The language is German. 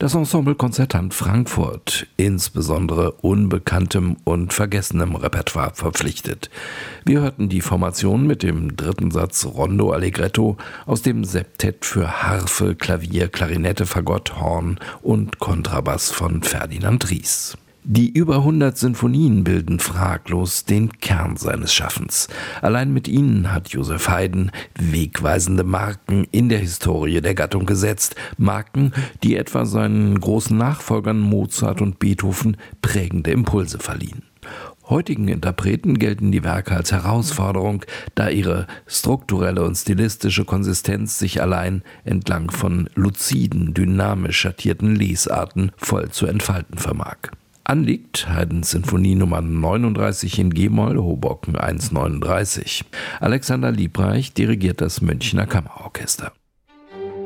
Das Ensemble Konzertant Frankfurt, insbesondere unbekanntem und vergessenem Repertoire verpflichtet. Wir hörten die Formation mit dem dritten Satz Rondo Allegretto aus dem Septett für Harfe, Klavier, Klarinette, Fagott, Horn und Kontrabass von Ferdinand Ries. Die über 100 Sinfonien bilden fraglos den Kern seines Schaffens. Allein mit ihnen hat Joseph Haydn wegweisende Marken in der Historie der Gattung gesetzt. Marken, die etwa seinen großen Nachfolgern Mozart und Beethoven prägende Impulse verliehen. Heutigen Interpreten gelten die Werke als Herausforderung, da ihre strukturelle und stilistische Konsistenz sich allein entlang von luziden, dynamisch schattierten Lesarten voll zu entfalten vermag. Anliegt Haydns Sinfonie Nummer 39 in G-Moll, Hoboken 139. Alexander Liebreich dirigiert das Münchner Kammerorchester.